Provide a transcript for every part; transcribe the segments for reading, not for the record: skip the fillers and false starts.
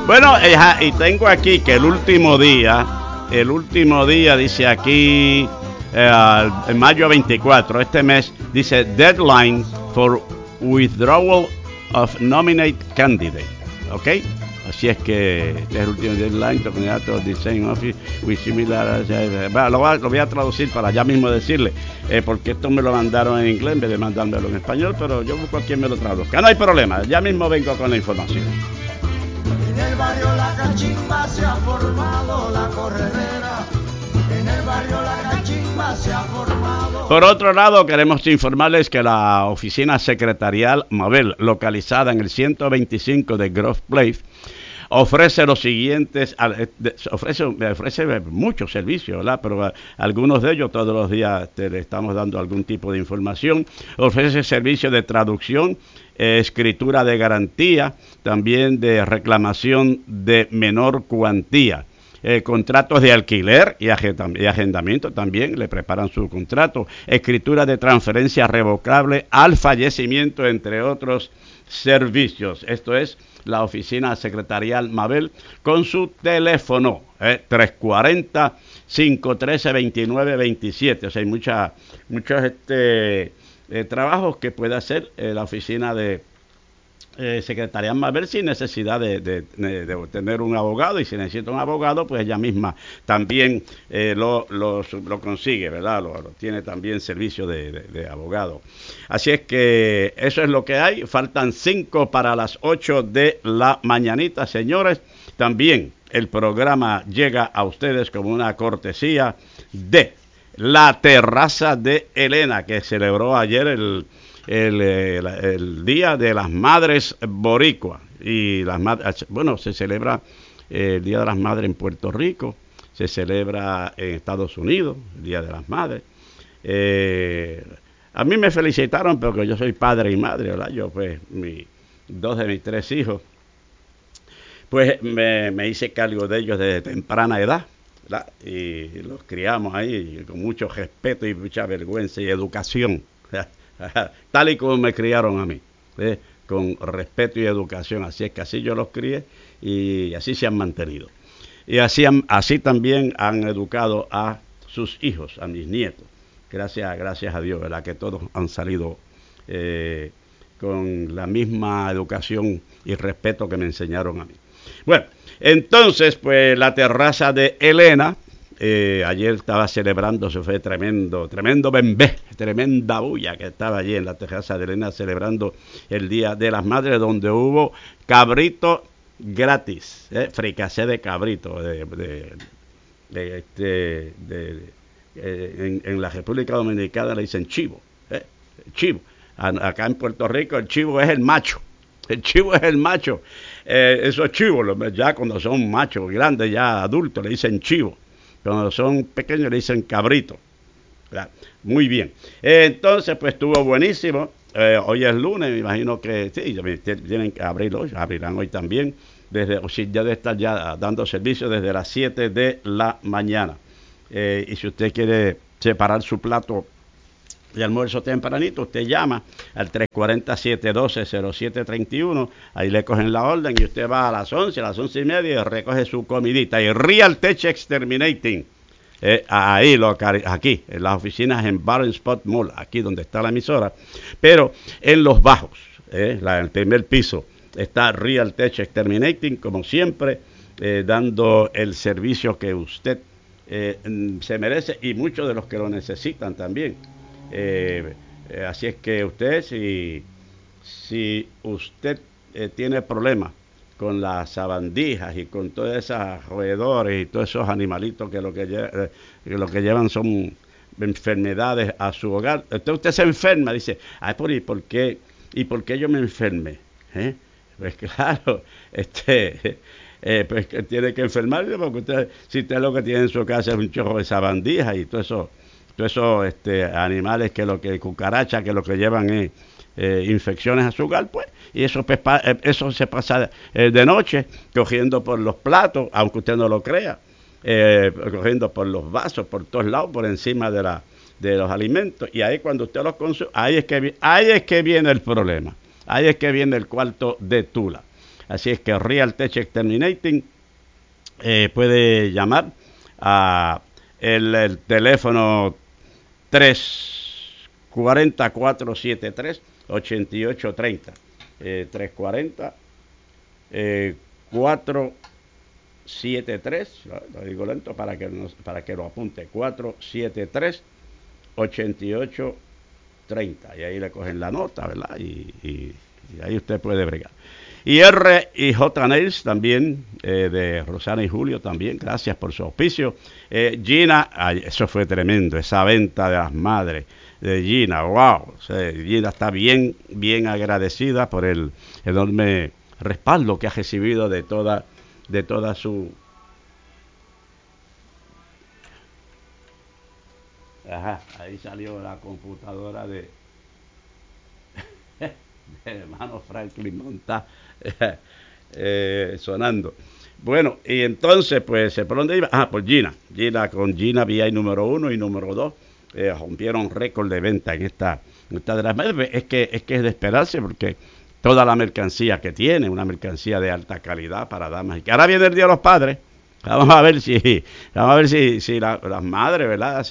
Bueno, y tengo aquí que el último día dice aquí, en mayo 24, este mes, dice deadline for withdrawal of nominate candidate. ¿Ok? Así es que este es el último deadline to conduct design office with similar. Lo voy a traducir para ya mismo decirle, porque esto me lo mandaron en inglés en vez de mandármelo en español, pero yo busco a quien me lo traduzca. No hay problema, ya mismo vengo con la información. En el barrio La Cachimba se ha formado la corredera. En el barrio La Cachimba se ha formado. Por otro lado, queremos informarles que la oficina secretarial Mabel, localizada en el 125 de Grove Place, ofrece los siguientes, ofrece muchos servicios, ¿verdad? Pero algunos de ellos todos los días le estamos dando algún tipo de información. Ofrece servicios de traducción, escritura de garantía, también de reclamación de menor cuantía. Contratos de alquiler y agendamiento también, le preparan su contrato, escritura de transferencia revocable al fallecimiento, entre otros servicios. Esto es la oficina secretarial Mabel con su teléfono 340-513-2927. O sea, hay muchos trabajos que puede hacer la oficina de secretarial Mabel sin necesidad de tener un abogado, y si necesita un abogado, pues ella misma también lo consigue, ¿verdad? Lo tiene también servicio de abogado. Así es que eso es lo que hay. Faltan 5 para las 8 de la mañanita, señores. También el programa llega a ustedes como una cortesía de la Terraza de Elena, que celebró ayer el Día de las Madres Boricua. Y se celebra el Día de las Madres en Puerto Rico, se celebra en Estados Unidos, el Día de las Madres. A mí me felicitaron porque yo soy padre y madre, ¿verdad? Yo, pues, dos de mis 3 hijos, pues me hice cargo de ellos desde temprana edad, ¿verdad? Y los criamos ahí con mucho respeto y mucha vergüenza y educación, ¿verdad? Tal y como me criaron a mí, con respeto y educación. Así es que así yo los crié y así se han mantenido. Y así también han educado a sus hijos, a mis nietos. Gracias a Dios, ¿verdad? Que todos han salido con la misma educación y respeto que me enseñaron a mí. Bueno, entonces, pues la Terraza de Elena, ayer estaba celebrando, se fue tremendo bembé, tremenda bulla que estaba allí en la Terraza de Elena celebrando el Día de las Madres, donde hubo cabrito gratis, fricasé de cabrito, en la República Dominicana le dicen chivo, chivo. Acá en Puerto Rico el chivo es el macho. El chivo es el macho. Esos chivos, ya cuando son machos grandes, ya adultos, le dicen chivo. Cuando son pequeños le dicen cabrito. ¿Verdad? Muy bien. Entonces, pues estuvo buenísimo. Hoy es lunes, me imagino que sí, tienen que abrir hoy, abrirán hoy también. Ya debe estar ya dando servicio desde las 7 de la mañana. Y si usted quiere separar su plato de almuerzo tempranito, usted llama al 340-712-0731, ahí le cogen la orden y usted va a las 11:30 y recoge su comidita. Y Realtech Exterminating, aquí, en las oficinas en Bar Spot Mall, aquí donde está la emisora, pero en los bajos, en el primer piso, está Realtech Exterminating, como siempre, dando el servicio que usted se merece y muchos de los que lo necesitan también. Así es que usted, si usted tiene problemas con las sabandijas y con todas esas roedores y todos esos animalitos que lo que llevan son enfermedades a su hogar, entonces usted se enferma, dice, ¿por qué yo me enferme? Pues claro, pues que tiene que enfermarse porque si usted lo que tiene en su casa es un chorro de sabandijas y todo eso, animales cucarachas que lo que llevan es infecciones a su hogar, pues, y eso se pasa de noche cogiendo por los platos, aunque usted no lo crea, cogiendo por los vasos, por todos lados, por encima de los alimentos, y ahí cuando usted los consume, ahí es que viene el problema, ahí es que viene el cuarto de tula. Así es que Real Tech Exterminating puede llamar a el teléfono 340-473-8830. 340 473, lo digo lento para que lo apunte, 473-8830. Y ahí le cogen la nota, ¿verdad? Y ahí usted puede bregar. Y R&J Nails también, de Rosana y Julio también, gracias por su auspicio. Gina, eso fue tremendo, esa venta de las madres de Gina, wow. Gina está bien agradecida por el enorme respaldo que ha recibido de toda su... Ajá, ahí salió la computadora de hermano Franklin Monta sonando. Bueno, y entonces, pues, ¿por dónde iba? Por Gina. Con Gina VI número 1 y número 2 rompieron récord de venta en esta de las madres. Es que es de esperarse, porque toda la mercancía que tiene, una mercancía de alta calidad para damas. Y que ahora viene el Día de los Padres. Vamos a ver si las madres, ¿verdad?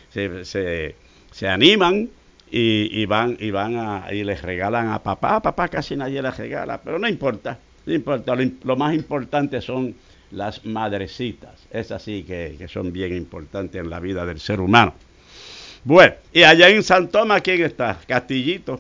Se animan y les regalan a papá. A papá casi nadie les regala, pero no importa. Lo más importante son las madrecitas. Esas sí que son bien importantes en la vida del ser humano. Bueno, y allá en San Tomás, ¿quién está? Castillito,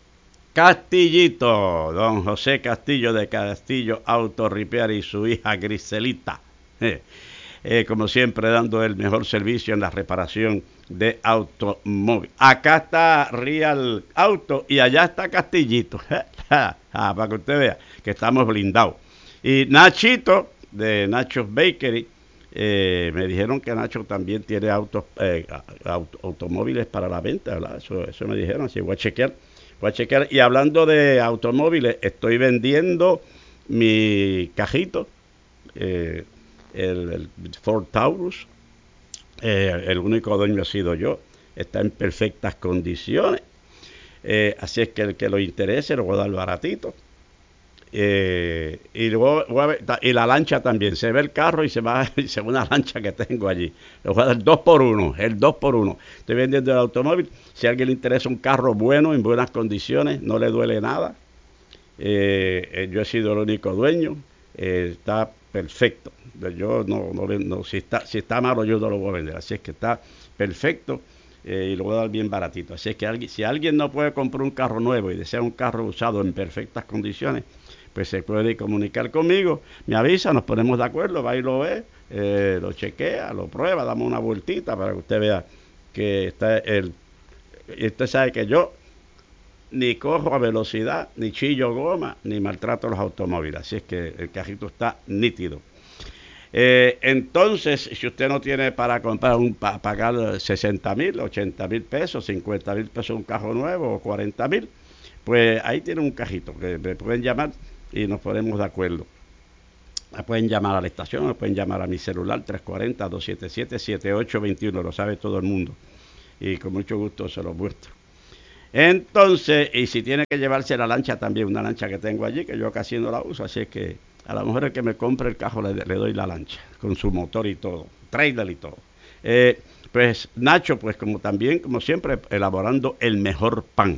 don José Castillo de Castillo Auto Repair y su hija Griselita. Como siempre, dando el mejor servicio en la reparación de automóvil. Acá está Real Auto y allá está Castillito. Para que usted vea que estamos blindados. Y Nachito, de Nacho's Bakery, me dijeron que Nacho también tiene automóviles para la venta, ¿verdad? Eso me dijeron, así voy a chequear. Y hablando de automóviles, estoy vendiendo mi cajito, el Ford Taurus. El único dueño ha sido yo. Está en perfectas condiciones. Así es que el que lo interese lo voy a dar baratito. Y luego y la lancha también. Se ve el carro y se ve una lancha que tengo allí. Le voy a dar el 2x1. Estoy vendiendo el automóvil. Si a alguien le interesa un carro bueno, en buenas condiciones, no le duele nada. Yo he sido el único dueño. Está perfecto. Yo no si está malo, yo no lo voy a vender. Así es que está perfecto. Y lo voy a dar bien baratito. Así es que si alguien no puede comprar un carro nuevo y desea un carro usado en perfectas condiciones, pues se puede comunicar conmigo, me avisa, nos ponemos de acuerdo, va y lo ve, lo chequea, lo prueba, damos una vueltita para que usted vea que está y usted sabe que yo ni cojo a velocidad, ni chillo goma, ni maltrato los automóviles. Así es que el carrito está nítido. Entonces, si usted no tiene para comprar pagar 60,000, 80,000 pesos, 50,000 pesos un carro nuevo o 40,000, pues ahí tiene un cajito que me pueden llamar y nos ponemos de acuerdo. Me pueden llamar a la estación, me pueden llamar a mi celular 340-277-7821, lo sabe todo el mundo. Y con mucho gusto se lo muestro. Entonces, y si tiene que llevarse la lancha también, una lancha que tengo allí, que yo casi no la uso, así es que a lo mejor el que me compre el carro le doy la lancha, con su motor y todo, trailer y todo. Pues Nacho, pues como siempre, elaborando el mejor pan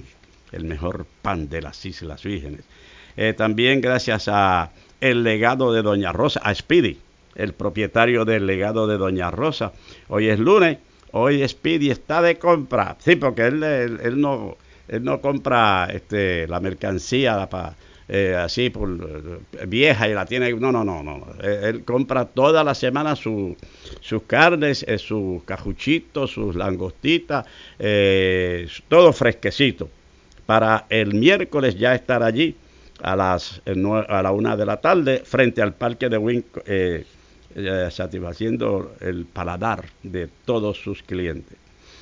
de las Islas Vírgenes. También gracias a el legado de Doña Rosa, a Speedy, el propietario del legado de Doña Rosa. Hoy es lunes, hoy Speedy está de compra. Sí, porque él no compra la mercancía así por vieja y la tiene. No. Él compra toda la semana sus carnes, sus cajuchitos, sus langostitas, todo fresquecito. Para el miércoles ya estar allí a la 1 de la tarde frente al parque de Winco, satisfaciendo el paladar de todos sus clientes.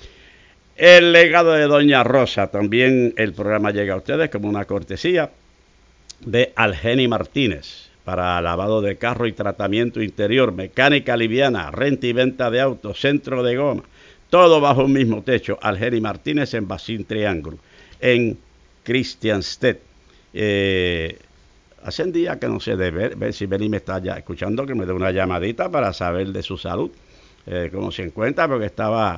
El legado de Doña Rosa, también el programa llega a ustedes como una cortesía de Algeni Martínez para lavado de carro y tratamiento interior, mecánica liviana, renta y venta de autos, centro de goma, todo bajo un mismo techo. Algeni Martínez en Basin Triángulo, en Christiansted. hacen días que no sé de ver si Benny me está ya escuchando, que me dé una llamadita para saber de su salud, cómo se encuentra, porque estaba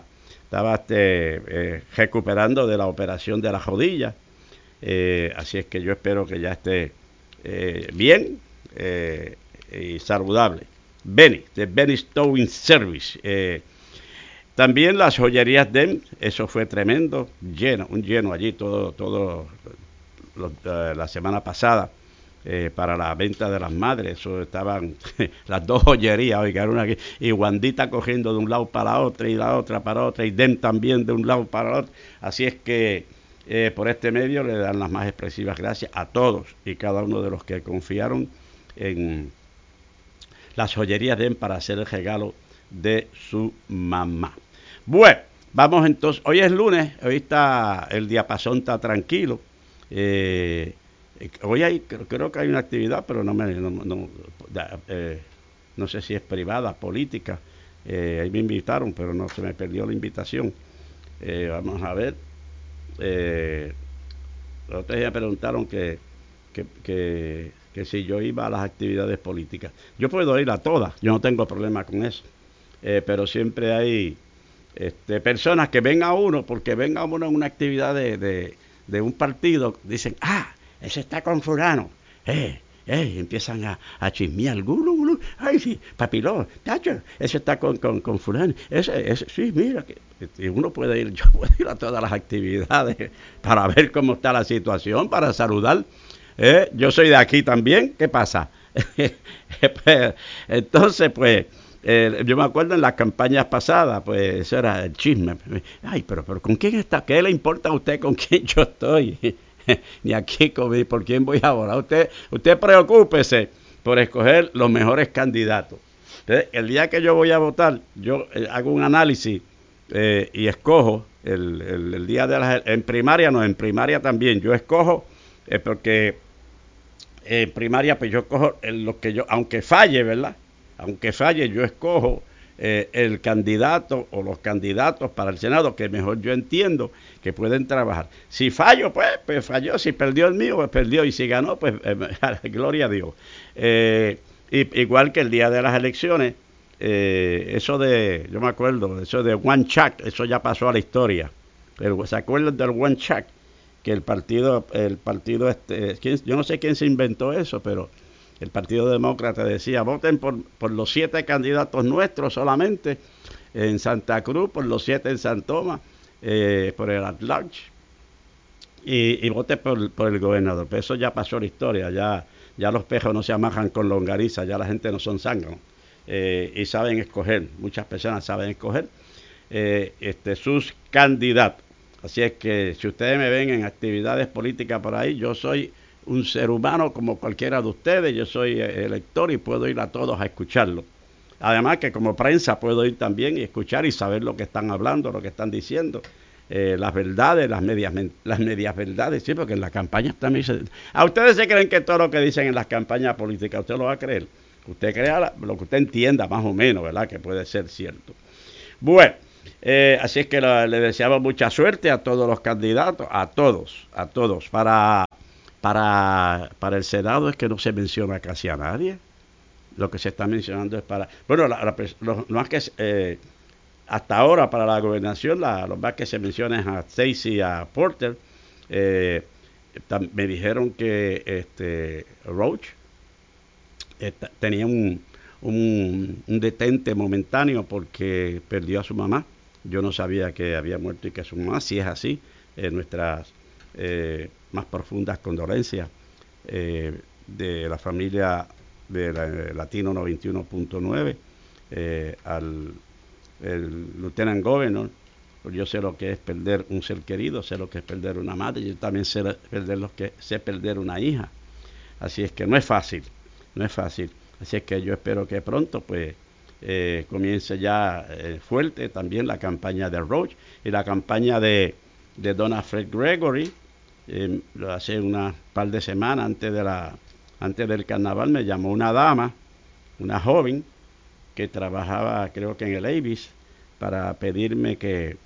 recuperando de la operación de la rodilla. Así es que yo espero que ya esté bien y saludable. Benny, de Benny's Towing Service. También las joyerías DEM, eso fue tremendo, un lleno allí todo la semana pasada. Para la venta de las madres, eso estaban las dos joyerías, oigan, aquí, y Wandita cogiendo de un lado para otro, y la otra para otra, y Dem también de un lado para otro. Así es que por este medio le dan las más expresivas gracias a todos y cada uno de los que confiaron en las joyerías Dem para hacer el regalo de su mamá. Bueno, vamos entonces, hoy es lunes, hoy está el diapasón, está tranquilo. Hoy creo que hay una actividad, pero no sé si es privada, política. Ahí me invitaron, pero no se me perdió la invitación. Vamos a ver. Otros me preguntaron que si yo iba a las actividades políticas. Yo puedo ir a todas, yo no tengo problema con eso. Pero siempre hay personas que ven a uno, porque ven a uno en una actividad de un partido, dicen, ese está con fulano, empiezan a chismear, ay sí, papilón, tacho, ese está con fulano, ese, sí, mira, y uno puede ir, yo puedo ir a todas las actividades para ver cómo está la situación, para saludar, yo soy de aquí también, ¿qué pasa? Entonces, pues, yo me acuerdo en las campañas pasadas, pues eso era el chisme. Ay, pero ¿con quién está? ¿Qué le importa a usted con quién yo estoy? Ni aquí, ¿por quién voy a votar? Usted preocúpese por escoger los mejores candidatos. Entonces, el día que yo voy a votar, yo hago un análisis y escojo el día de en primaria, no, en primaria también. Yo escojo porque en primaria, pues yo escojo lo que yo, aunque falle, ¿verdad? Aunque falle, yo escojo el candidato o los candidatos para el Senado que mejor yo entiendo que pueden trabajar. Si fallo, pues falló. Si perdió el mío, pues perdió. Y si ganó, pues gloria a Dios. Igual que el día de las elecciones, yo me acuerdo, eso de one check, eso ya pasó a la historia. Pero, ¿se acuerdan del one check? Que el partido yo no sé quién se inventó eso, pero el Partido Demócrata decía, voten por los 7 candidatos nuestros solamente en Santa Cruz, por los 7 en San Tomás, por el at-large, y voten por el gobernador. Pero eso ya pasó la historia, ya los pejos no se amarran con longaniza, ya la gente no son zánganos, y saben escoger, muchas personas saben escoger sus candidatos. Así es que si ustedes me ven en actividades políticas por ahí, yo soy un ser humano como cualquiera de ustedes, yo soy elector y puedo ir a todos a escucharlo. Además que como prensa puedo ir también y escuchar y saber lo que están hablando, lo que están diciendo, las verdades, las medias verdades, sí, porque en las campañas también a ustedes se creen que todo lo que dicen en las campañas políticas, usted lo va a creer. Usted crea lo que usted entienda más o menos, ¿verdad? Que puede ser cierto. Bueno. Así es que le deseamos mucha suerte a todos los candidatos, a todos. Para el Senado es que no se menciona casi a nadie. Lo que se está mencionando es para... Bueno, lo más que hasta ahora para la gobernación, lo más que se menciona es a Stacey y a Porter. Me dijeron que Roach tenía un detente momentáneo porque perdió a su mamá. Yo no sabía que había muerto y que su mamá, si es así, nuestras más profundas condolencias de la familia de Latino 91.9 al Lieutenant Governor. Yo sé lo que es perder un ser querido, sé lo que es perder una madre, yo también sé perder una hija. Así es que no es fácil. Así es que yo espero que pronto pues comience ya fuerte también la campaña de Roach y la campaña de Donald Fred Gregory. Hace unas par de semanas antes del carnaval me llamó una dama, una joven que trabajaba creo que en el Avis, para pedirme que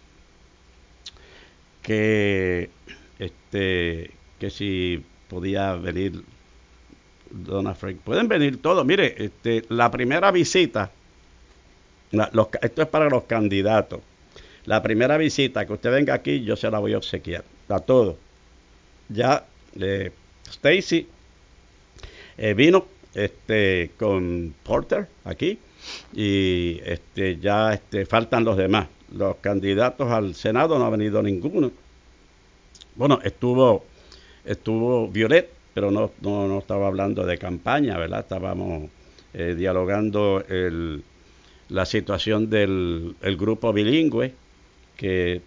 si podía venir Donna Frank. Pueden venir todos. Mire, la primera visita, esto es para los candidatos. La primera visita que usted venga aquí, yo se la voy a obsequiar a todos. Ya Stacy vino con Porter aquí y ya faltan los demás. Los candidatos al Senado no ha venido ninguno. Bueno, estuvo Violet, pero no estaba hablando de campaña, ¿verdad? Estábamos dialogando la situación del grupo bilingüe que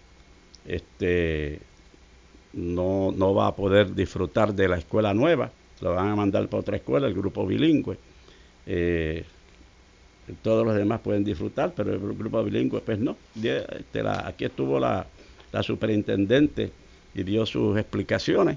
no va a poder disfrutar de la escuela nueva, lo van a mandar para otra escuela, el grupo bilingüe. Todos los demás pueden disfrutar, pero el grupo bilingüe pues no. Aquí estuvo la superintendente y dio sus explicaciones.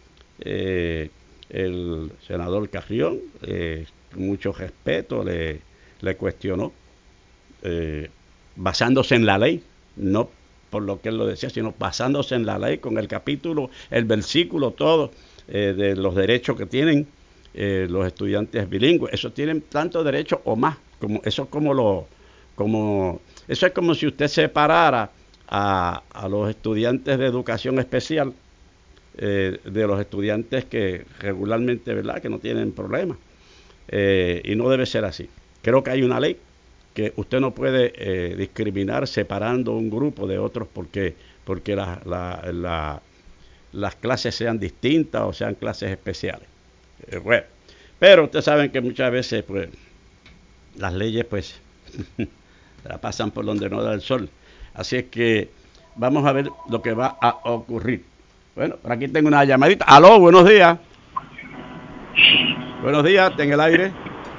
El senador Carrión, mucho respeto, le cuestionó, basándose en la ley, no por lo que él lo decía, sino basándose en la ley, con el capítulo, el versículo, todo, de los derechos que tienen los estudiantes bilingües. Eso tienen tantos derechos o más. Eso es como si usted separara a los estudiantes de educación especial de los estudiantes que regularmente, ¿verdad?, que no tienen problemas. Y no debe ser así. Creo que hay una ley que usted no puede discriminar separando un grupo de otros porque las clases sean distintas o sean clases especiales. Bueno, pero ustedes saben que muchas veces pues las leyes pues la pasan por donde no da el sol. Así es que vamos a ver lo que va a ocurrir. Bueno, por aquí tengo una llamadita. Aló, buenos días. Buenos días, en el aire.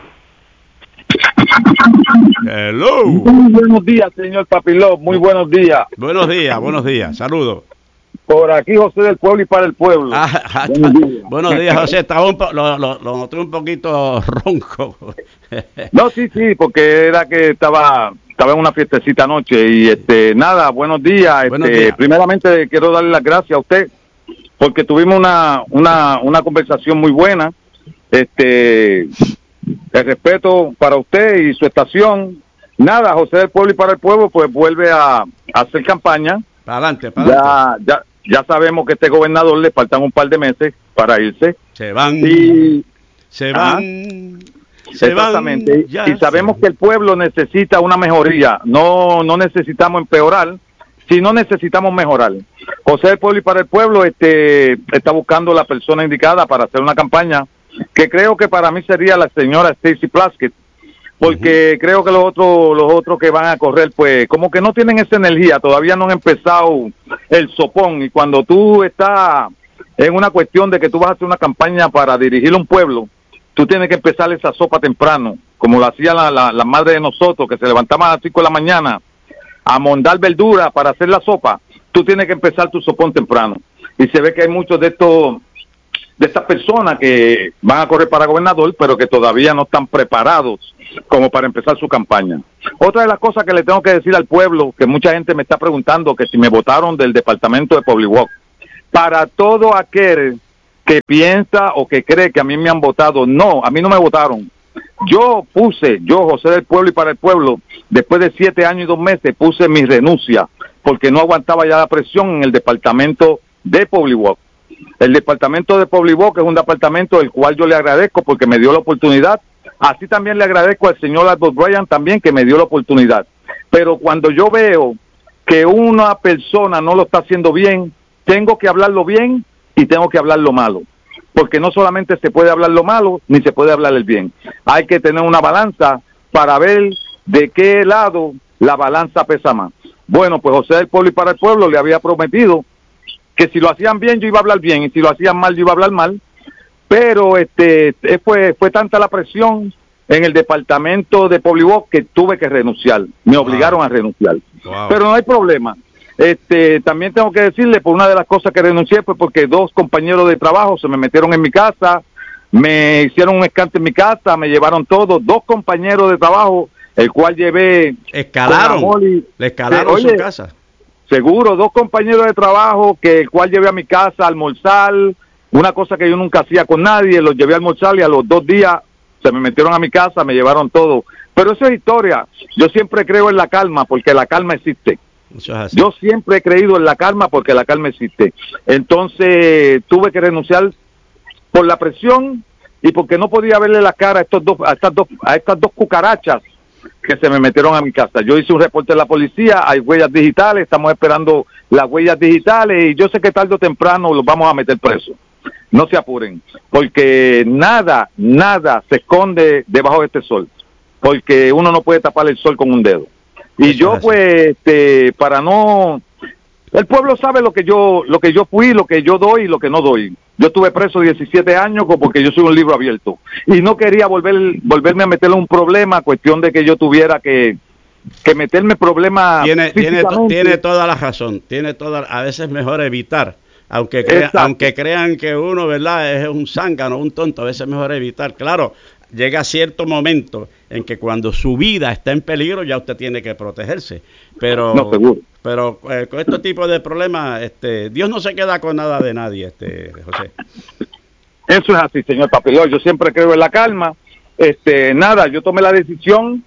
Hello. Muy buenos días, señor Papiló. Muy buenos días. Buenos días. Saludos. Por aquí, José del Pueblo y para el pueblo. Buenos días, José. Lo noté un poquito ronco. No, sí, porque era que estaba en una fiestecita anoche y nada, buenos días. Buenos días. Primeramente quiero darle las gracias a usted porque tuvimos una conversación muy buena. El respeto para usted y su estación. Nada, José del Pueblo y para el pueblo pues vuelve a hacer campaña. Para adelante. Ya sabemos que este gobernador le faltan un par de meses para irse. Se van. Exactamente. Y sabemos que el pueblo necesita una mejoría. No necesitamos empeorar, sino necesitamos mejorar. José del Pueblo y para el pueblo está buscando la persona indicada para hacer una campaña que creo que para mí sería la señora Stacy Plaskett, porque creo que los otros que van a correr pues como que no tienen esa energía, todavía no han empezado el sopón, y cuando tú estás en una cuestión de que tú vas a hacer una campaña para dirigir un pueblo, tú tienes que empezar esa sopa temprano, como lo hacía la madre de nosotros, que se levantaba a las 5 de la mañana a mondar verdura para hacer la sopa. Tú tienes que empezar tu sopón temprano, y se ve que hay muchos de estas personas que van a correr para gobernador, pero que todavía no están preparados como para empezar su campaña. Otra de las cosas que le tengo que decir al pueblo, que mucha gente me está preguntando que si me votaron del departamento de Public Works. Para todo aquel que piensa o que cree que a mí me han votado, no, a mí no me votaron. Yo, José del Pueblo y para el pueblo, después de 7 años y 2 meses, puse mi renuncia, porque no aguantaba ya la presión en el departamento de Public Works. El departamento de Public Works es un departamento del cual yo le agradezco porque me dio la oportunidad. Así también le agradezco al señor Albert Bryan también, que me dio la oportunidad. Pero cuando yo veo que una persona no lo está haciendo bien, tengo que hablarlo bien y tengo que hablar lo malo. Porque no solamente se puede hablar lo malo, ni se puede hablar el bien. Hay que tener una balanza para ver de qué lado la balanza pesa más. Bueno, pues José del Pueblo y para el pueblo le había prometido que si lo hacían bien yo iba a hablar bien y si lo hacían mal yo iba a hablar mal, pero fue tanta la presión en el departamento de Public Works que tuve que renunciar, me obligaron a renunciar. Pero no hay problema. También tengo que decirle, por una de las cosas que renuncié fue porque 2 compañeros de trabajo se me metieron en mi casa, me hicieron un escante en mi casa, me llevaron todo, 2 compañeros de trabajo, el cual llevé... Le escalaron su casa. Seguro, 2 compañeros de trabajo el cual llevé a mi casa a almorzar, una cosa que yo nunca hacía con nadie, los llevé a almorzar y a los 2 días se me metieron a mi casa, me llevaron todo. Pero eso es historia. Yo siempre creo en la calma, porque la calma existe. Yo siempre he creído en la calma porque la calma existe. Entonces tuve que renunciar por la presión y porque no podía verle la cara a estas dos cucarachas que se me metieron a mi casa. Yo hice un reporte de la policía, hay huellas digitales, estamos esperando las huellas digitales y yo sé que tarde o temprano los vamos a meter presos. No se apuren, porque nada se esconde debajo de este sol, porque uno no puede tapar el sol con un dedo. Y yo pues, para no... El pueblo sabe lo que yo fui, lo que yo doy y lo que no doy. Yo estuve preso 17 años porque yo soy un libro abierto. Y no quería volverme a meter en un problema, cuestión de que yo tuviera que meterme problemas. Tiene toda la razón. A veces es mejor evitar. Aunque crean que uno, ¿verdad?, es un zángano, un tonto, a veces es mejor evitar. Claro, llega cierto momento en que cuando su vida está en peligro ya usted tiene que protegerse. Pero, no, seguro. Pero con este tipo de problemas, Dios no se queda con nada de nadie, José. Eso es así, señor Papilón. Yo siempre creo en la calma. Yo tomé la decisión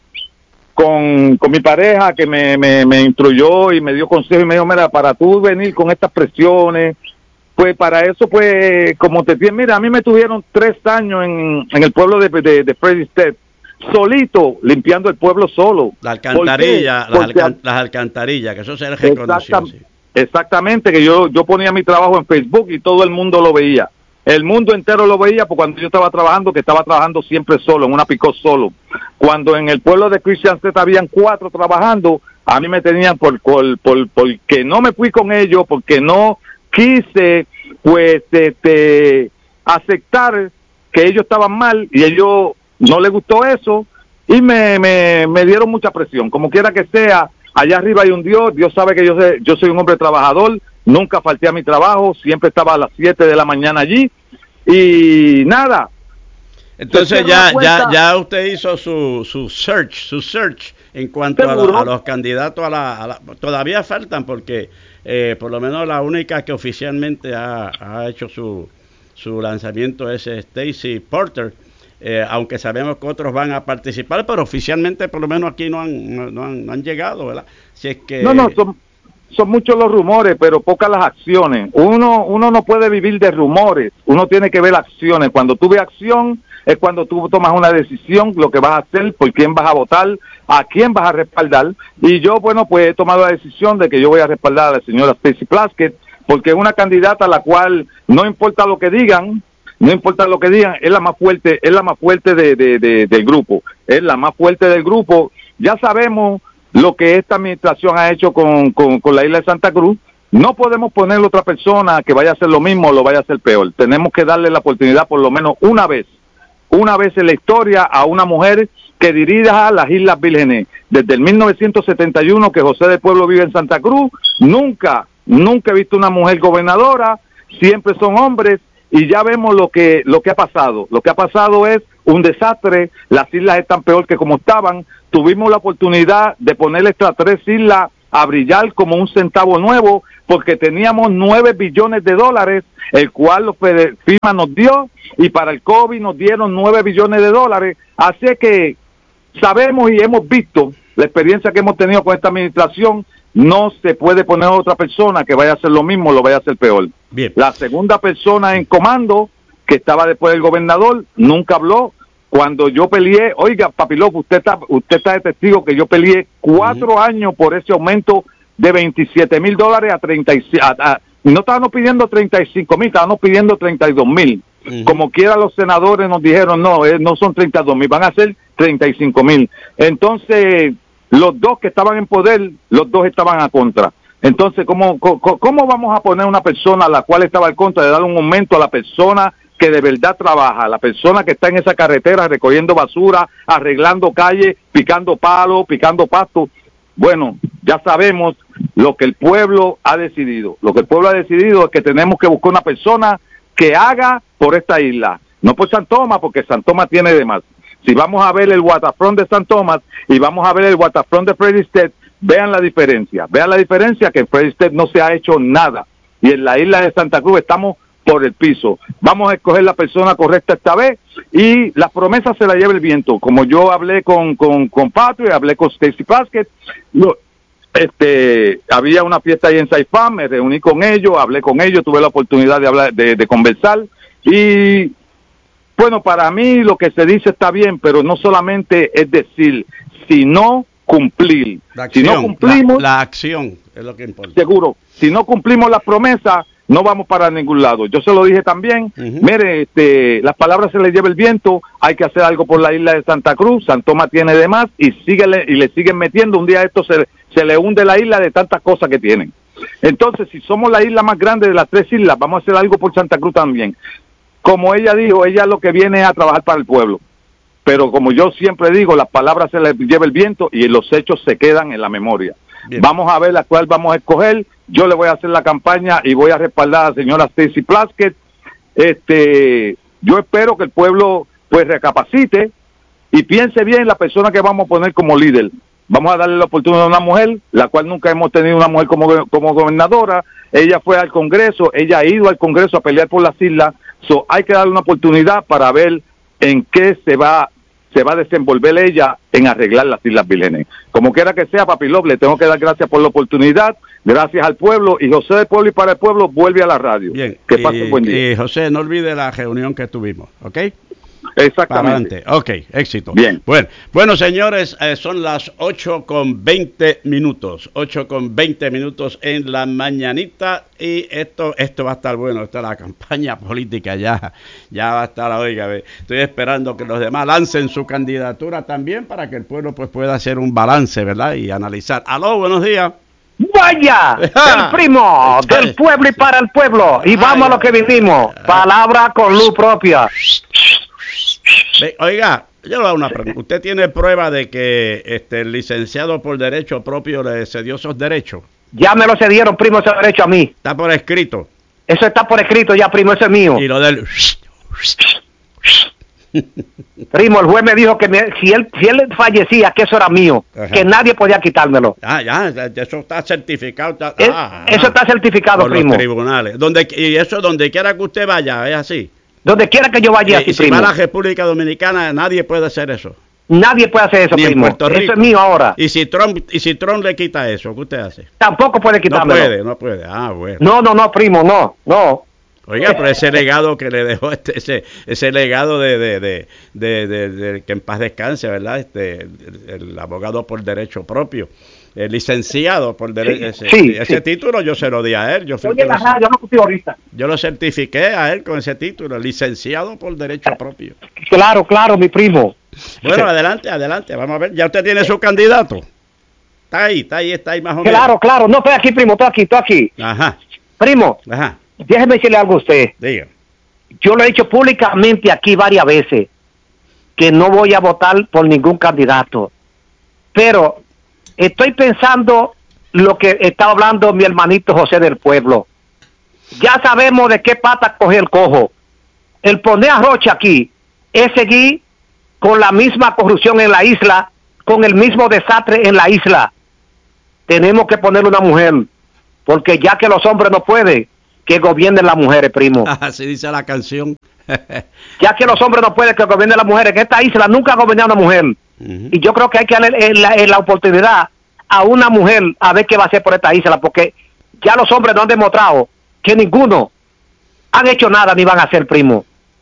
con mi pareja que me instruyó y me dio consejo y me dijo, mira, para tú venir con estas presiones, pues para eso, pues, como te dije, mira, a mí me tuvieron 3 años en el pueblo de Freddy Stead, solito, limpiando el pueblo solo. La alcantarilla, las alcantarillas, que eso se reconoció. Exactamente, que yo ponía mi trabajo en Facebook y todo el mundo lo veía. El mundo entero lo veía porque cuando yo estaba trabajando, que estaba trabajando siempre solo, en una pick-up solo. Cuando en el pueblo de Christian State habían 4 trabajando, a mí me tenían porque no me fui con ellos, porque no quise, pues, aceptar que ellos estaban mal y ellos no les gustó eso y me dieron mucha presión. Como quiera que sea, allá arriba hay un Dios sabe que yo soy un hombre trabajador, nunca falté a mi trabajo, siempre estaba a las 7 de la mañana allí y nada. Entonces ya usted hizo su search en cuanto a los candidatos todavía faltan porque por lo menos la única que oficialmente ha hecho su lanzamiento es Stacey Porter, aunque sabemos que otros van a participar, pero oficialmente por lo menos aquí no han llegado, ¿verdad? Si es que son muchos los rumores, pero pocas las acciones. Uno no puede vivir de rumores, uno tiene que ver acciones. Cuando tú ves acción, es cuando tú tomas una decisión, lo que vas a hacer, por quién vas a votar, a quién vas a respaldar. Y yo, bueno, pues he tomado la decisión de que yo voy a respaldar a la señora Stacey Plaskett, porque es una candidata a la cual no importa lo que digan, es la más fuerte, del grupo, es la más fuerte del grupo. Ya sabemos lo que esta administración ha hecho con la isla de Santa Cruz. No podemos ponerle otra persona que vaya a hacer lo mismo o lo vaya a hacer peor. Tenemos que darle la oportunidad por lo menos una vez en la historia a una mujer que dirija las Islas Vírgenes. Desde el 1971 que José del Pueblo vive en Santa Cruz, nunca he visto una mujer gobernadora, siempre son hombres y ya vemos lo que ha pasado. Lo que ha pasado es un desastre, las islas están peor que como estaban. Tuvimos la oportunidad de poner estas 3 islas a brillar como un centavo nuevo porque teníamos $9 billones, el cual FEMA nos dio, y para el COVID nos dieron $9 billones. Así que sabemos y hemos visto la experiencia que hemos tenido con esta administración. No se puede poner otra persona que vaya a hacer lo mismo, lo vaya a hacer peor. Bien. La segunda persona en comando, que estaba después del gobernador, nunca habló. Cuando yo peleé, oiga, Papiloco, usted está de testigo que yo peleé 4 años por ese aumento de $27,000 a 36. No estábamos pidiendo 35,000, estábamos pidiendo 32,000. Como quiera los senadores nos dijeron, no son 32,000, van a ser 35,000. Entonces, los dos que estaban en poder, los dos estaban a contra. Entonces, ¿cómo vamos a poner una persona a la cual estaba en contra de dar un aumento a la persona que de verdad trabaja, la persona que está en esa carretera recogiendo basura, arreglando calles, picando palos, picando pasto? Bueno, ya sabemos lo que el pueblo ha decidido. Lo que el pueblo ha decidido es que tenemos que buscar una persona que haga por esta isla, no por San Tomás, porque San Tomás tiene de más. Si vamos a ver el waterfront de San Tomás y vamos a ver el waterfront de Freddy Stead, vean la diferencia que en Freddy Stead no se ha hecho nada, y en la isla de Santa Cruz estamos por el piso. Vamos a escoger la persona correcta esta vez y las promesas se las lleva el viento. Como yo hablé con Patrick, hablé con Stacy Plaskett, había una fiesta ahí en Saifán, me reuní con ellos, hablé con ellos, tuve la oportunidad de hablar, de conversar y bueno, para mí lo que se dice está bien, pero no solamente es decir, sino cumplir. Si no cumplimos, la acción es lo que importa. Seguro, si no cumplimos las promesas, no vamos para ningún lado. Yo se lo dije también, mire, las palabras se le lleva el viento, hay que hacer algo por la isla de Santa Cruz, San Tomás tiene de más y le siguen metiendo, un día esto se le hunde la isla de tantas cosas que tienen. Entonces, si somos la isla más grande de las 3 islas, vamos a hacer algo por Santa Cruz también. Como ella dijo, ella lo que viene es a trabajar para el pueblo. Pero como yo siempre digo, las palabras se les lleva el viento y los hechos se quedan en la memoria. Bien. Vamos a ver la cual vamos a escoger. Yo le voy a hacer la campaña y voy a respaldar a la señora Stacy Plaskett. Yo espero que el pueblo pues recapacite y piense bien la persona que vamos a poner como líder. Vamos a darle la oportunidad a una mujer, la cual nunca hemos tenido una mujer como gobernadora. Ella fue al Congreso, ella ha ido al Congreso a pelear por las islas. Hay que darle una oportunidad para ver en qué se va a desenvolver ella en arreglar las Islas Vírgenes. Como quiera que sea, Papi López, le tengo que dar gracias por la oportunidad, gracias al pueblo, y José del Pueblo y para el Pueblo vuelve a la radio. Bien, que pase un buen día. Y José, no olvide la reunión que tuvimos, ¿ok? Exactamente. Ok, éxito. Bien. Bueno, señores, son las 8:20 minutos. 8:20 minutos en la mañanita. Y esto va a estar bueno. Esta es la campaña política. Ya va a estar, oiga. Estoy esperando que los demás lancen su candidatura también para que el pueblo pues pueda hacer un balance, ¿verdad? Y analizar. Aló, buenos días. Vaya, el primo del pueblo y para el pueblo. Y vamos a lo que vinimos. Palabra con luz propia. Oiga, yo le hago una pregunta. ¿Usted tiene prueba de que el licenciado por derecho propio le cedió esos derechos? Ya me lo cedieron, primo, ese derecho a mí. Está por escrito. Eso está por escrito ya, primo, eso es mío. Y lo del... Primo, el juez me dijo que si él fallecía, que eso era mío. Ajá. Que nadie podía quitármelo. Ya, eso está certificado. Eso está certificado, por primo. Los tribunales. Y eso donde quiera que usted vaya, es así. Donde quiera que yo vaya, así, si primo. va a la República Dominicana, nadie puede hacer eso. Nadie puede hacer eso, ni primo. En Puerto Rico. Eso es mío ahora. Y si Trump le quita eso, ¿qué usted hace? Tampoco puede quitármelo. No puede. Ah, bueno. No, primo, no. Oiga, pero ese legado que le dejó, ese legado de que en paz descanse, ¿verdad? El abogado por derecho propio, el licenciado por derecho, ese título yo se lo di a él. Yo lo certifiqué a él con ese título, licenciado por derecho propio. Claro, mi primo. Bueno, adelante, vamos a ver. Ya usted tiene su candidato. Está ahí más o menos. Claro, no, estoy aquí, primo, estoy aquí. Ajá. Primo. Ajá. Déjeme decirle algo a usted. Diga. Yo lo he dicho públicamente aquí varias veces, que no voy a votar por ningún candidato. Pero estoy pensando lo que estaba hablando mi hermanito José del Pueblo. Ya sabemos de qué pata coge el cojo. El poner a Rocha aquí es seguir con la misma corrupción en la isla, con el mismo desastre en la isla. Tenemos que ponerle una mujer, porque ya que los hombres no pueden, que gobiernen las mujeres, primo. Así dice la canción. Ya que los hombres no pueden, que gobiernen las mujeres. En esta isla nunca ha gobernado una mujer. Y yo creo que hay que darle la oportunidad a una mujer a ver qué va a hacer por esta isla, porque ya los hombres no han demostrado que ninguno han hecho nada ni van a hacer, primo.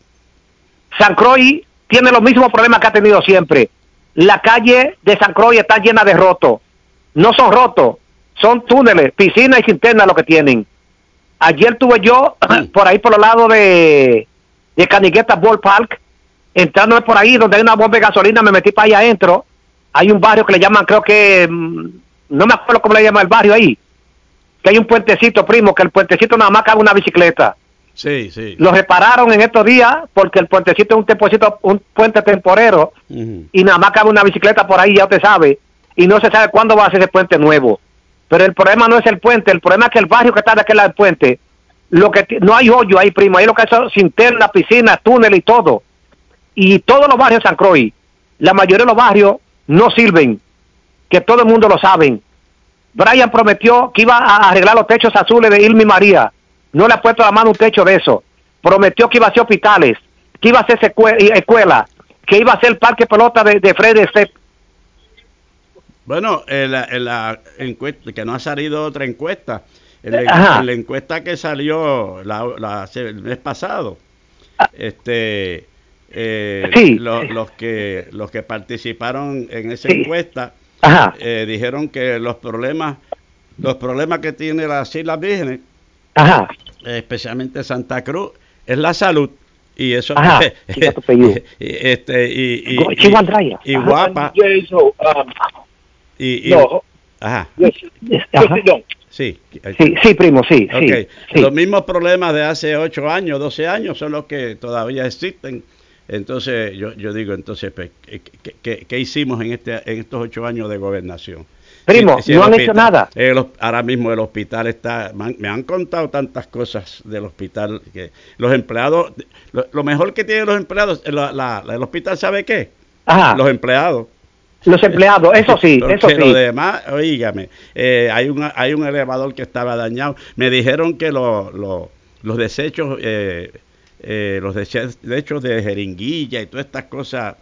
San Croix tiene los mismos problemas que ha tenido siempre. La calle de San Croix está llena de rotos. No son rotos, son túneles, piscinas y cisternas lo que tienen. Ayer tuve yo por ahí por los lados de Canigueta Ball Park, entrando por ahí donde hay una bomba de gasolina, me metí para allá adentro. Hay un barrio que le llaman, creo que, no me acuerdo cómo le llama el barrio ahí, que hay un puentecito, primo, que el puentecito nada más cabe una bicicleta. Sí. Lo repararon en estos días porque el puentecito es un puente temporero y nada más cabe una bicicleta por ahí, ya usted sabe, y no se sabe cuándo va a ser ese puente nuevo. Pero el problema no es el puente, el problema es que el barrio que está de aquel lado del puente, no hay hoyo ahí, primo, ahí lo que hay son cisternas, piscinas, túneles y todo. Y todos los barrios de San Croix, la mayoría de los barrios no sirven, que todo el mundo lo sabe. Brian prometió que iba a arreglar los techos azules de Irma y María, no le ha puesto la mano un techo de eso. prometió que iba a hacer hospitales, que iba a hacer escuela, que iba a hacer el parque pelota de Fred Step. Bueno, en la encuesta, que no ha salido otra encuesta, en la encuesta que salió el mes pasado, sí. los que participaron en esa Sí. encuesta dijeron que los problemas que tiene las Islas Vírgenes, especialmente Santa Cruz, es la salud. Y eso y Guapa sí, primo, sí, okay. Sí. Los mismos problemas de hace 8 años, 12 años son los que todavía existen. Entonces yo digo, entonces pues, ¿qué hicimos en estos 8 años de gobernación? Primo, no han hecho nada. Ahora mismo el hospital me han contado tantas cosas del hospital, que los empleados, lo mejor que tienen los empleados, el hospital, ¿sabe qué? Los empleados. Los empleados, eso sí, eso sí. Lo demás, oígame, hay un elevador que estaba dañado. Me dijeron que los desechos, los desechos de jeringuilla y todas estas cosas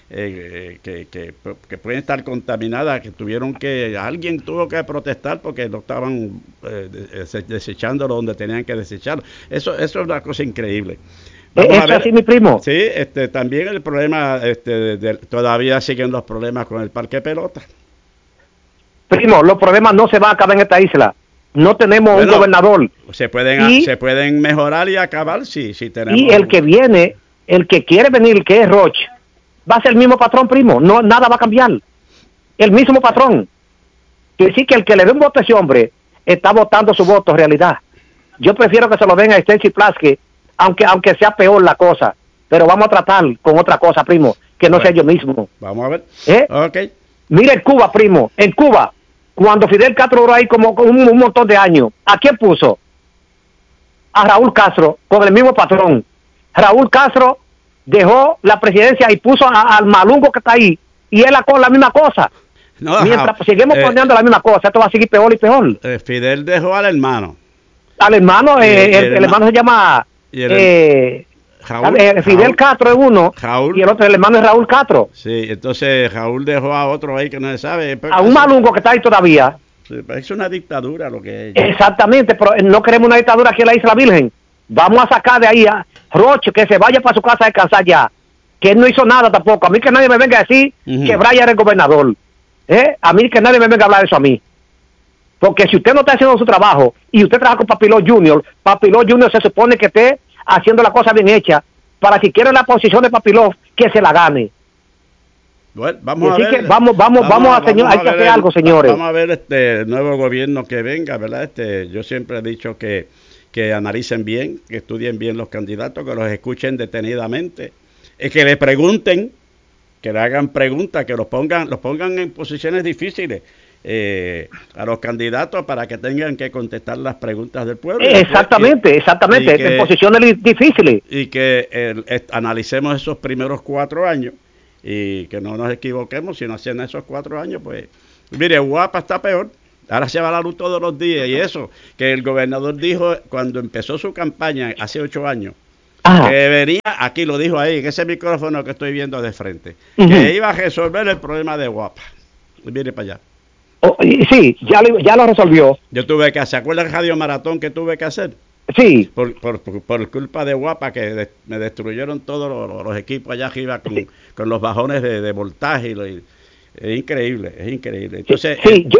que pueden estar contaminadas, alguien tuvo que protestar porque no estaban desechándolo donde tenían que desecharlo. Eso es una cosa increíble. Eso así, mi primo. Sí, también el problema, todavía siguen los problemas con el parque pelota. Primo, los problemas no se van a acabar en esta isla. No tenemos un gobernador. Se pueden mejorar y acabar si tenemos. Y el que viene, el que quiere venir, que es Roche, va a ser el mismo patrón, primo. No, nada va a cambiar. El mismo patrón. Quiere decir que el que le dé un voto a ese hombre está votando su voto en realidad. Yo prefiero que se lo den a Stacey Plaskett, aunque sea peor la cosa, pero vamos a tratar con otra cosa, primo, que no sea yo mismo. Vamos a ver. Okay. Mira en Cuba, primo, en Cuba, cuando Fidel Castro duró ahí como un montón de años, ¿a quién puso? A Raúl Castro, con el mismo patrón. Raúl Castro dejó la presidencia y puso al malungo que está ahí, y él con la misma cosa. No, mientras seguimos poniendo la misma cosa, esto va a seguir peor y peor. Fidel dejó al hermano. Al hermano, el hermano se llama... Fidel Castro es uno, y el otro, el hermano es Raúl Castro. Sí, entonces Raúl dejó a otro ahí que no se sabe. A un malungo que está ahí todavía. Sí, es una dictadura lo que es. Exactamente, pero no queremos una dictadura aquí en la Isla Virgen. Vamos a sacar de ahí a Roche, que se vaya para su casa a descansar ya. Que él no hizo nada tampoco. A mí que nadie me venga a decir que Brian era el gobernador. A mí que nadie me venga a hablar de eso a mí. Porque si usted no está haciendo su trabajo y usted trabaja con Papiló Junior se supone que esté haciendo la cosa bien hecha para que quiera la posición de Papiló, que se la gane. Bueno, vamos a ver. Que vamos hay que hacer algo, señores. Vamos a ver este nuevo gobierno que venga, ¿verdad? Yo siempre he dicho que analicen bien, que estudien bien los candidatos, que los escuchen detenidamente, que le pregunten, que le hagan preguntas, que los pongan en posiciones difíciles. A los candidatos para que tengan que contestar las preguntas del pueblo. Exactamente, en posiciones difíciles. Y que analicemos esos primeros 4 años y que no nos equivoquemos. Si no hacen esos 4 años, pues mire, Guapa está peor. Ahora se va a la luz todos los días, y eso que el gobernador dijo cuando empezó su campaña hace 8 años, que venía, aquí lo dijo ahí, en ese micrófono que estoy viendo de frente, que iba a resolver el problema de Guapa. Mire para allá. Sí, ya lo resolvió. Yo tuve que hacer, ¿se acuerda el radio maratón que tuve que hacer? Sí. Por culpa de Guapa, que me destruyeron todos los equipos allá arriba con los bajones de voltaje. Es increíble. Entonces,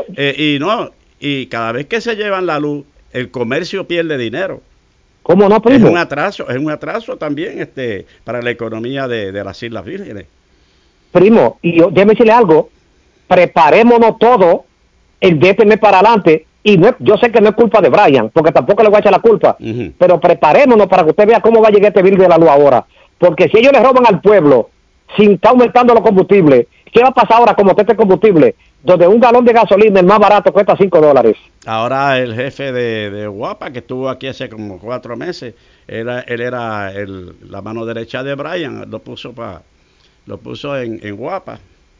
y cada vez que se llevan la luz, el comercio pierde dinero. ¿Cómo no, primo? Es un atraso también para la economía de las Islas Vírgenes. Primo, y déjeme decirle algo, preparémonos todo el de este mes para adelante, y yo sé que no es culpa de Brian, porque tampoco le voy a echar la culpa, pero preparémonos para que usted vea cómo va a llegar este bill de la luz ahora, porque si ellos le roban al pueblo sin estar aumentando los combustibles, ¿qué va a pasar ahora como este combustible? Donde un galón de gasolina, el más barato, cuesta $5. Ahora el jefe de Guapa, que estuvo aquí hace como 4 meses, él era la mano derecha de Brian, lo puso en Guapa.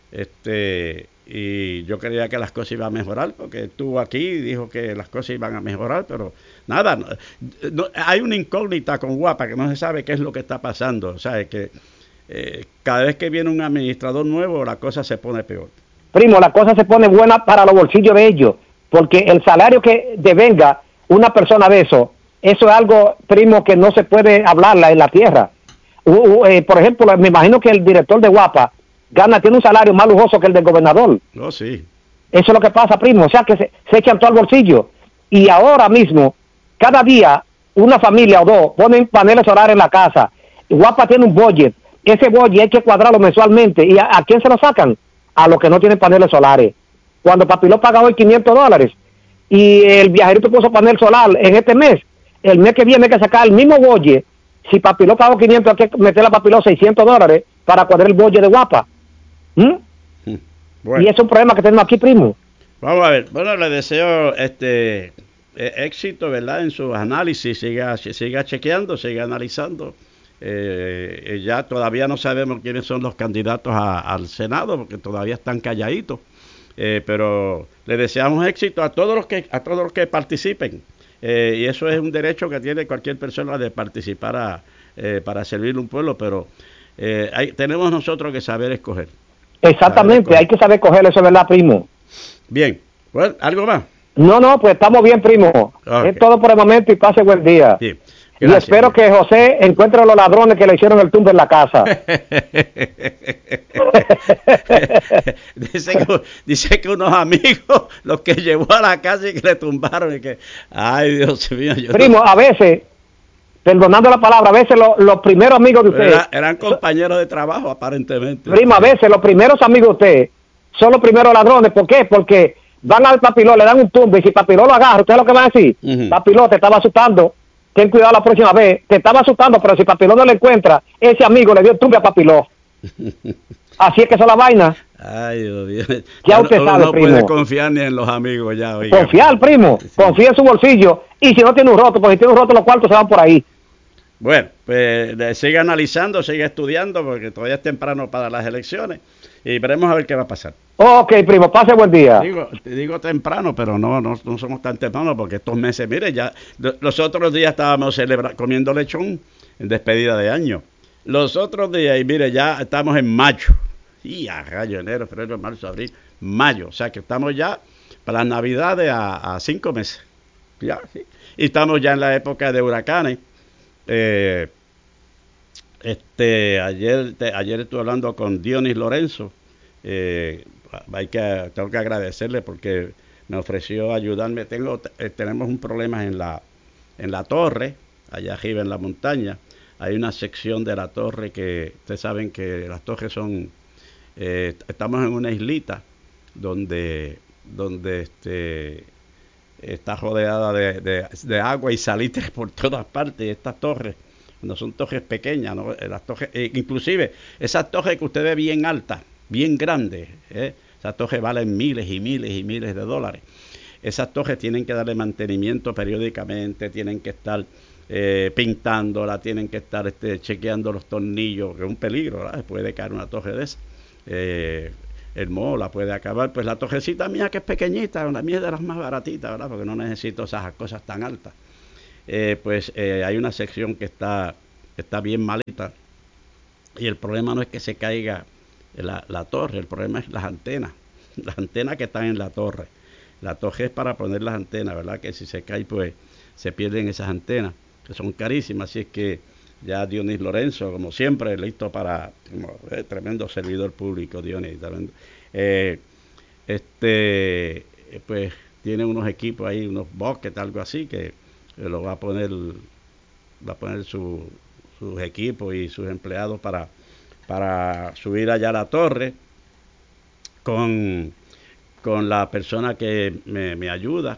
Y yo creía que las cosas iban a mejorar, porque estuvo aquí y dijo que las cosas iban a mejorar, pero nada, hay una incógnita con Guapa que no se sabe qué es lo que está pasando. O sea, es que cada vez que viene un administrador nuevo, la cosa se pone peor. Primo, la cosa se pone buena para los bolsillos de ellos, porque el salario que devenga una persona de eso es algo, primo, que no se puede hablarla en la tierra. Por ejemplo, me imagino que el director de Guapa tiene un salario más lujoso que el del gobernador. Oh, sí. Eso es lo que pasa, primo, o sea que se echan todo al bolsillo. Y ahora mismo, cada día, una familia o dos ponen paneles solares en la casa. Guapa tiene un budget. Ese budget hay que cuadrarlo mensualmente. ¿Y a quién se lo sacan? A los que no tienen paneles solares. Cuando Papiló paga hoy $500 y el viajerito puso panel solar en este mes, el mes que viene hay que sacar el mismo budget. Si Papiló pagó 500, hay que meterle a Papiló $600 para cuadrar el budget de Guapa. Bueno. Y es un problema que tenemos aquí, primo. Vamos a ver. Bueno, le deseo éxito, ¿verdad? En sus análisis. Siga chequeando, siga analizando. Ya todavía no sabemos quiénes son los candidatos al Senado, porque todavía están calladitos. Pero le deseamos éxito a todos los que participen. Y eso es un derecho que tiene cualquier persona de participar para servir a un pueblo, pero tenemos nosotros que saber escoger. Exactamente, hay que saber escoger, eso es verdad, primo. Bien, bueno, ¿algo más? No, pues estamos bien, primo. Okay. Es todo por el momento y pase buen día. Bien. Gracias, y espero que José encuentre a los ladrones que le hicieron el tumbe en la casa. dice que unos amigos los que llevó a la casa y que le tumbaron y que, ay, Dios mío. Primo, a veces, perdonando la palabra, a veces los primeros amigos de usted... Eran compañeros de trabajo, aparentemente. Primo, a veces los primeros amigos de usted son los primeros ladrones. ¿Por qué? Porque van al Papiló, le dan un tumbe y si Papiló lo agarra, ¿usted es lo que va a decir? Papiló, te estaba asustando. Ten cuidado la próxima vez, te estaba asustando, pero si Papiló no lo encuentra, ese amigo le dio el tumbe a Papiló. Así es que esa es la vaina. Ay, Dios mío. Ya usted sabe, no primo. No puede confiar ni en los amigos ya. Oiga. Confiar, primo. Sí. Confía en su bolsillo. Y si no tiene un roto, porque si tiene un roto, los cuartos se van por ahí. Bueno, pues sigue analizando, sigue estudiando, porque todavía es temprano para las elecciones. Y veremos a ver qué va a pasar. Ok, primo, pase buen día. Digo temprano, pero no somos tan tempranos, porque estos meses, mire, ya los otros días estábamos comiendo lechón en despedida de año. Los otros días, y mire, ya estamos en mayo. Y a rayo, enero, febrero, marzo, abril, mayo. O sea que estamos ya para las navidades a 5 meses. Ya, sí. Y estamos ya en la época de huracanes. Ayer estuve hablando con Dionis Lorenzo. Tengo que agradecerle porque me ofreció ayudarme. Tenemos un problema en la torre, allá arriba en la montaña. Hay una sección de la torre que ustedes saben que las torres son, estamos en una islita donde está rodeada de agua y salitres por todas partes. Y estas torres no son torres pequeñas, ¿no? Las torres, inclusive esas torres que usted ve bien altas, bien grandes, esas torres valen miles y miles y miles de dólares. Esas torres tienen que darle mantenimiento periódicamente, tienen que estar pintándola, tienen que estar chequeando los tornillos, que es un peligro, ¿verdad? Puede caer una torre de esa. El moho la puede acabar. Pues la torrecita mía, que es pequeñita, la mía es de las más baratitas, ¿verdad? Porque no necesito esas cosas tan altas. Hay una sección que está bien malita, y el problema no es que se caiga la torre, el problema es las antenas que están en la torre. La torre es para poner las antenas, ¿verdad? Que si se cae, pues se pierden esas antenas, que son carísimas. Así es que ya Dionis Lorenzo, como siempre, listo para tremendo servidor público, Dionis, tremendo. Pues tiene unos equipos ahí, unos buckets, algo así, que lo va a poner sus equipos y sus empleados para subir allá a la torre con la persona que me ayuda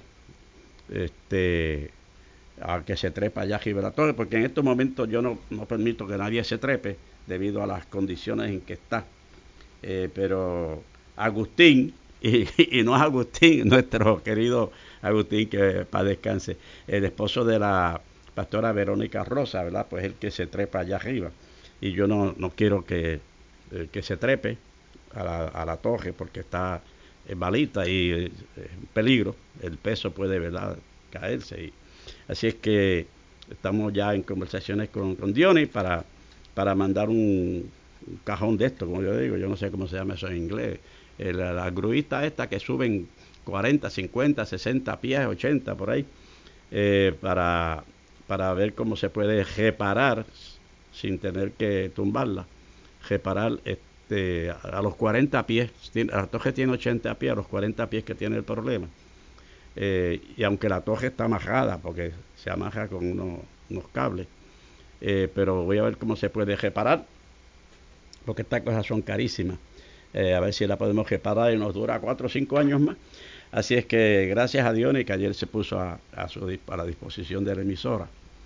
a que se trepa allá arriba de la torre, porque en estos momentos yo no permito que nadie se trepe debido a las condiciones en que está. Pero Agustín, y no es Agustín, nuestro querido Agustín, que para descanse, el esposo de la pastora Verónica Rosa, ¿verdad? Pues el que se trepa allá arriba. Y yo no quiero que se trepe, a la torre porque está malita y en peligro, el peso puede, ¿verdad?, caerse. Así es que estamos ya en conversaciones con Diony para mandar un cajón de esto, como yo digo, yo no sé cómo se llama eso en inglés, la gruita esta que suben 40, 50, 60 pies, 80 por ahí, para ver cómo se puede reparar sin tener que tumbarla, reparar a los 40 pies, la torre tiene 80 pies, a los 40 pies que tiene el problema. Y aunque la torre está amarrada, porque se amarra con unos cables, pero voy a ver cómo se puede reparar, porque estas cosas son carísimas. A ver si la podemos reparar y nos dura 4 o 5 años más. Así es que gracias a Diony que ayer se puso a la disposición de la emisora,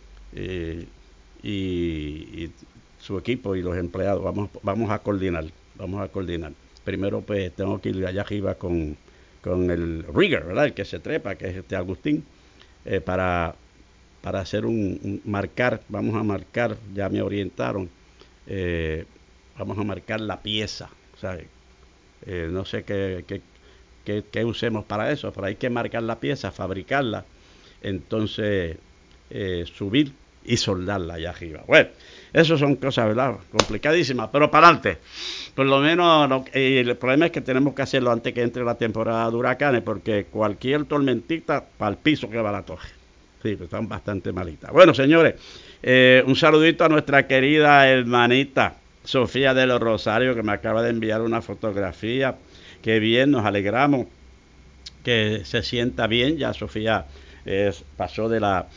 y su equipo y los empleados. Vamos a coordinar. Primero pues tengo que ir allá arriba con el rigger, ¿verdad?, el que se trepa, que es Agustín, para hacer marcar. Vamos a marcar, ya me orientaron, vamos a marcar la pieza, ¿sabes? No sé qué usemos para eso, pero hay que marcar la pieza, fabricarla, entonces subir y soldarla allá arriba. Bueno, eso son cosas, ¿verdad?, complicadísimas, pero para adelante. Por lo menos, el problema es que tenemos que hacerlo antes que entre la temporada de huracanes, porque cualquier tormentita, para el piso que va la torre. Sí, pues están bastante malitas. Bueno, señores, un saludito a nuestra querida hermanita Sofía de los Rosarios, que me acaba de enviar una fotografía. Qué bien, nos alegramos que se sienta bien. Ya Sofía pasó de la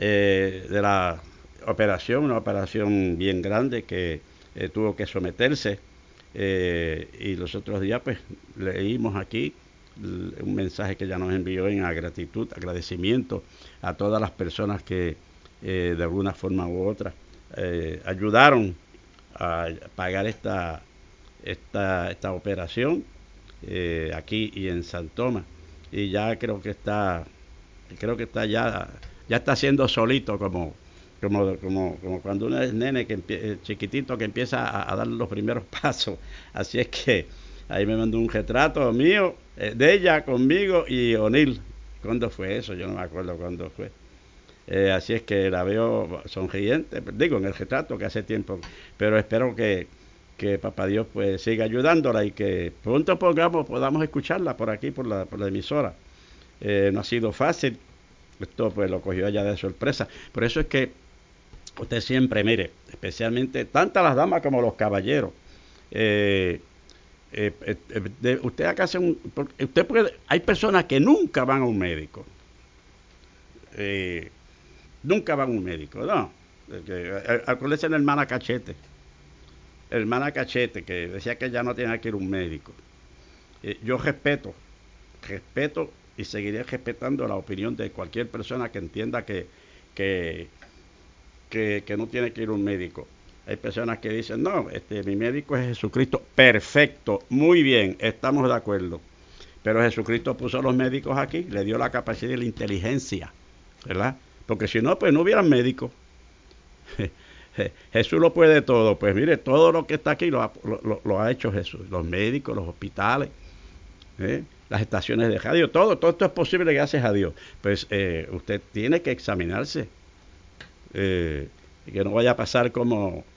operación, una operación bien grande que tuvo que someterse, y los otros días pues leímos aquí un mensaje que ella nos envió en gratitud, agradecimiento a todas las personas que de alguna forma u otra ayudaron a pagar esta operación aquí y en San Tomás. Y ya creo que está ya está haciendo solito, como cuando uno es nene, chiquitito, que empieza a dar los primeros pasos. Así es que ahí me mandó un retrato mío, de ella conmigo y O'Neill. ¿Cuándo fue eso? Yo no me acuerdo cuándo fue. Así es que la veo sonriente, digo, en el retrato, que hace tiempo, pero espero que Papá Dios pues siga ayudándola y que pronto podamos escucharla por aquí, por la emisora. No ha sido fácil, esto pues lo cogió ella de sorpresa. Por eso es que usted siempre, mire, especialmente tanto las damas como los caballeros, usted acá hay personas que nunca van a un médico, nunca van a un médico, no. Acuérdense de la hermana Cachete, que decía que ya no tenía que ir a un médico. Yo respeto y seguiré respetando la opinión de cualquier persona que entienda que no tiene que ir a un médico. Hay personas que dicen, no, mi médico es Jesucristo. Perfecto, muy bien, estamos de acuerdo. Pero Jesucristo puso a los médicos aquí, le dio la capacidad y la inteligencia, ¿verdad? Porque si no, pues no hubieran médicos. Jesús lo puede todo. Pues mire, todo lo que está aquí lo ha hecho Jesús. Los médicos, los hospitales, las estaciones de radio, todo esto es posible gracias a Dios. Pues usted tiene que examinarse, y que no vaya a pasar como